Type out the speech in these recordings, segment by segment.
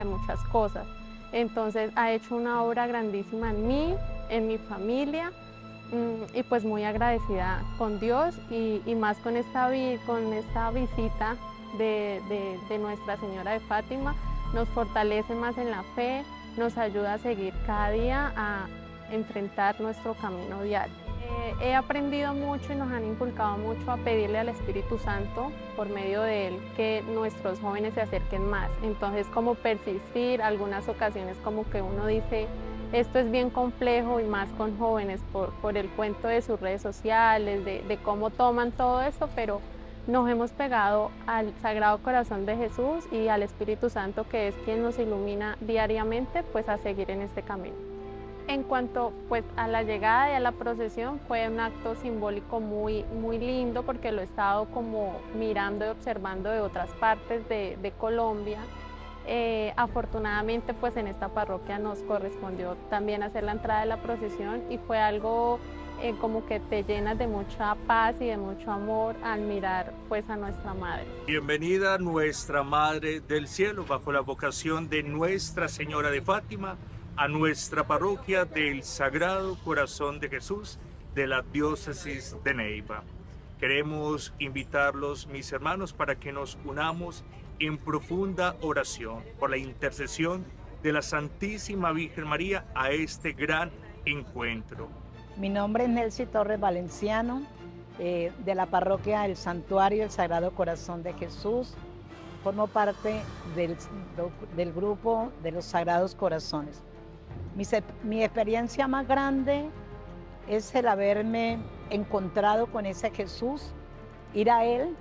muchas cosas. Entonces ha hecho una obra grandísima en mí, en mi familia, y pues muy agradecida con Dios y más con esta visita de Nuestra Señora de Fátima. Nos fortalece más en la fe, nos ayuda a seguir cada día a enfrentar nuestro camino diario. He aprendido mucho y nos han inculcado mucho a pedirle al Espíritu Santo por medio de él que nuestros jóvenes se acerquen más. Entonces, como persistir, algunas ocasiones como que uno dice, esto es bien complejo y más con jóvenes por el cuento de sus redes sociales, de cómo toman todo eso, pero nos hemos pegado al Sagrado Corazón de Jesús y al Espíritu Santo, que es quien nos ilumina diariamente, pues a seguir en este camino. En cuanto pues a la llegada y a la procesión, fue un acto simbólico muy lindo, porque lo he estado como mirando y observando de otras partes de Colombia. Afortunadamente pues en esta parroquia nos correspondió también hacer la entrada de la procesión y fue algo como que te llenas de mucha paz y de mucho amor al mirar pues a nuestra Madre. Bienvenida Nuestra Madre del Cielo, bajo la vocación de Nuestra Señora de Fátima, a nuestra parroquia del Sagrado Corazón de Jesús de la Diócesis de Neiva. Queremos invitarlos, mis hermanos, para que nos unamos en profunda oración por la intercesión de la Santísima Virgen María a este gran encuentro. Mi nombre es Nelcy Torres Valenciano, de la parroquia del Santuario del Sagrado Corazón de Jesús. Formo parte del grupo de los Sagrados Corazones. Mi experiencia más grande es el haberme encontrado con ese Jesús, ir a Él,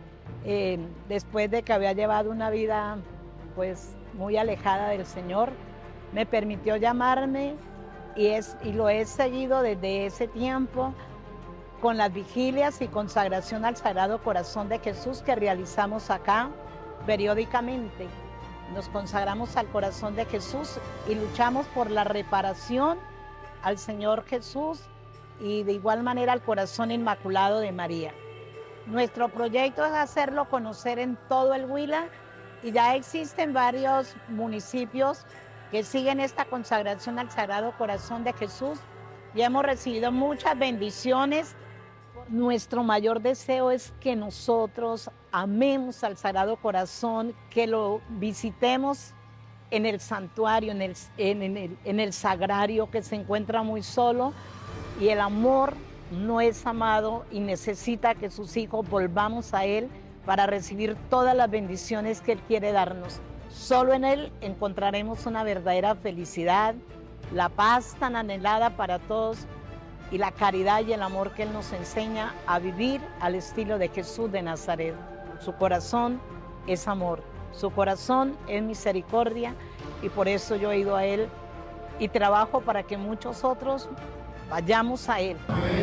después de que había llevado una vida pues muy alejada del Señor. Me permitió llamarme y lo he seguido desde ese tiempo con las vigilias y consagración al Sagrado Corazón de Jesús que realizamos acá periódicamente. Nos consagramos al corazón de Jesús y luchamos por la reparación al Señor Jesús y de igual manera al corazón inmaculado de María. Nuestro proyecto es hacerlo conocer en todo el Huila y ya existen varios municipios que siguen esta consagración al Sagrado Corazón de Jesús y hemos recibido muchas bendiciones. Nuestro mayor deseo es que nosotros amemos al Sagrado Corazón, que lo visitemos en el santuario, en el sagrario, que se encuentra muy solo, y el amor no es amado y necesita que sus hijos volvamos a Él para recibir todas las bendiciones que Él quiere darnos. Solo en Él encontraremos una verdadera felicidad, la paz tan anhelada para todos y la caridad y el amor que Él nos enseña a vivir al estilo de Jesús de Nazaret. Su corazón es amor, su corazón es misericordia y por eso yo he ido a Él y trabajo para que muchos otros vayamos a Él.